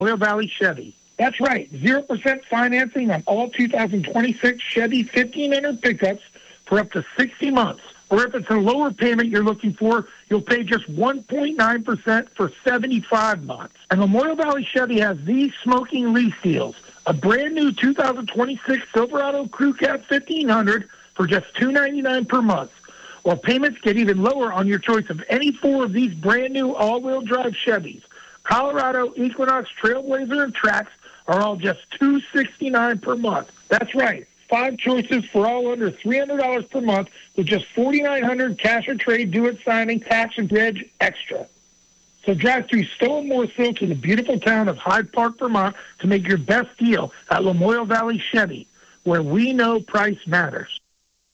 Lamoille Valley Chevy. That's right, 0% financing on all 2026 Chevy 1500 pickups for up to 60 months. Or if it's a lower payment you're looking for, you'll pay just 1.9% for 75 months. And Lamoille Valley Chevy has these smoking lease deals. A brand new 2026 Silverado Crew Cab 1500 for just $299 per month. Or payments get even lower on your choice of any four of these brand new all-wheel drive Chevys. Colorado, Equinox, Trailblazer, and Trax are all just $269 per month. That's right. 5 choices for all under $300 per month with just $4,900 cash or trade due at signing, tax and reg extra. So drive through Stowe and Morrisville to the beautiful town of Hyde Park, Vermont to make your best deal at Lamoille Valley Chevy, where we know price matters.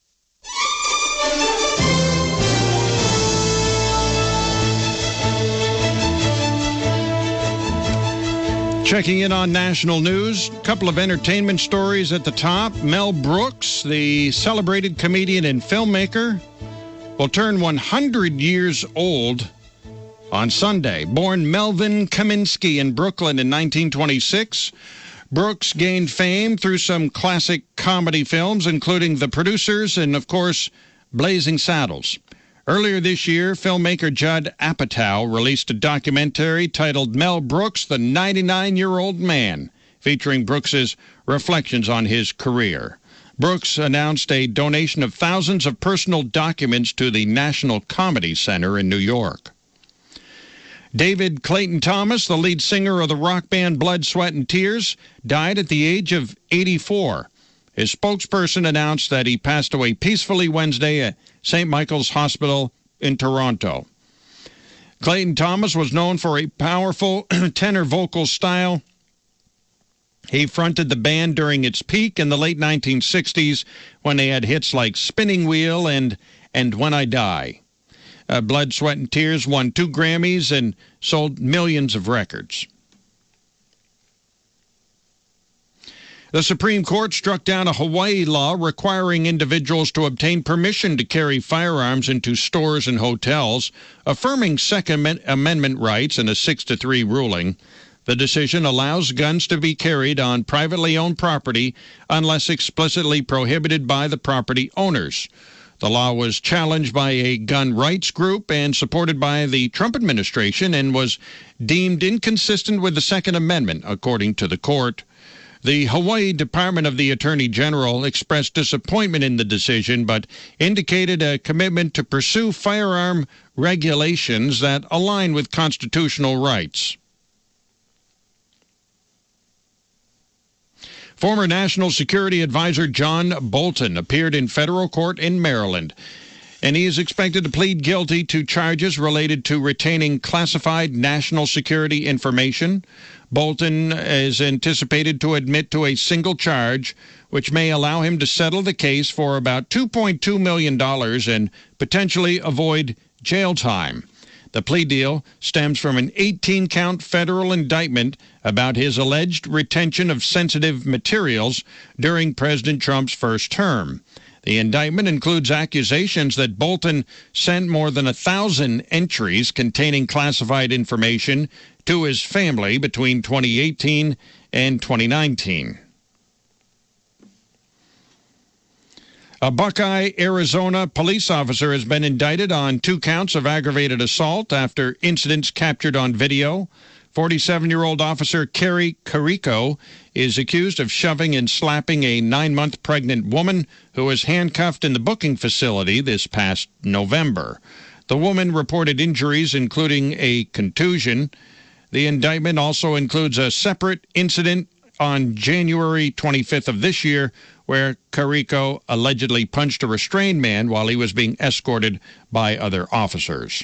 Checking in on national news, a couple of entertainment stories at the top. Mel Brooks, the celebrated comedian and filmmaker, will turn 100 years old on Sunday. Born Melvin Kaminsky in Brooklyn in 1926, Brooks gained fame through some classic comedy films, including The Producers and, of course, Blazing Saddles. Earlier this year, filmmaker Judd Apatow released a documentary titled Mel Brooks, the 99-Year-Old Man, featuring Brooks's reflections on his career. Brooks announced a donation of thousands of personal documents to the National Comedy Center in New York. David Clayton Thomas, the lead singer of the rock band Blood, Sweat, and Tears, died at the age of 84. His spokesperson announced that he passed away peacefully Wednesday at St. Michael's Hospital in Toronto. Clayton Thomas was known for a powerful tenor vocal style. He fronted the band during its peak in the late 1960s when they had hits like Spinning Wheel and When I Die. Blood, Sweat, and Tears won 2 Grammys and sold millions of records. The Supreme Court struck down a Hawaii law requiring individuals to obtain permission to carry firearms into stores and hotels, affirming Second Amendment rights in a 6-3 ruling. The decision allows guns to be carried on privately owned property unless explicitly prohibited by the property owners. The law was challenged by a gun rights group and supported by the Trump administration and was deemed inconsistent with the Second Amendment, according to the court. The Hawaii Department of the Attorney General expressed disappointment in the decision, but indicated a commitment to pursue firearm regulations that align with constitutional rights. Former National Security Advisor John Bolton appeared in federal court in Maryland, and he is expected to plead guilty to charges related to retaining classified national security information. Bolton is anticipated to admit to a single charge, which may allow him to settle the case for about $2.2 million and potentially avoid jail time. The plea deal stems from an 18-count federal indictment about his alleged retention of sensitive materials during President Trump's first term. The indictment includes accusations that Bolton sent more than 1,000 entries containing classified information to his family between 2018 and 2019. A Buckeye, Arizona police officer has been indicted on 2 counts of aggravated assault after incidents captured on video. 47-year-old officer Kerry Carrico is accused of shoving and slapping a 9-month pregnant woman who was handcuffed in the booking facility this past November. The woman reported injuries, including a contusion. The indictment also includes a separate incident on January 25th of this year where Carrico allegedly punched a restrained man while he was being escorted by other officers.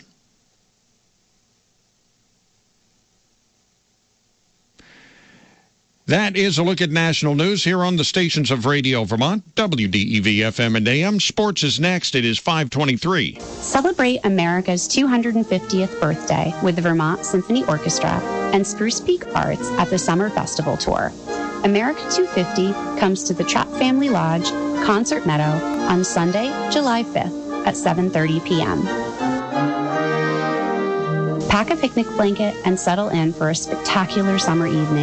That is a look at national news here on the stations of Radio Vermont, WDEV-FM and AM. Sports is next. It is 5:23. Celebrate America's 250th birthday with the Vermont Symphony Orchestra and Spruce Peak Arts at the Summer Festival Tour. America 250 comes to the Trapp Family Lodge, Concert Meadow, on Sunday, July 5th at 7:30 p.m. Pack a picnic blanket and settle in for a spectacular summer evening.